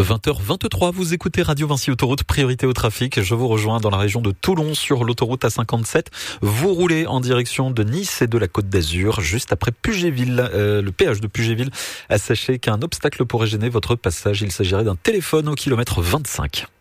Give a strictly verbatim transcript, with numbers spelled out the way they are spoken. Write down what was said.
vingt heures vingt-trois, vous écoutez Radio Vinci Autoroute, priorité au trafic. Je vous rejoins dans la région de Toulon sur l'autoroute A cinquante-sept. Vous roulez en direction de Nice et de la Côte d'Azur, juste après Pugéville. Euh, le péage de Pugéville. Sachez qu'un obstacle pourrait gêner votre passage. Il s'agirait d'un téléphone au kilomètre vingt-cinq.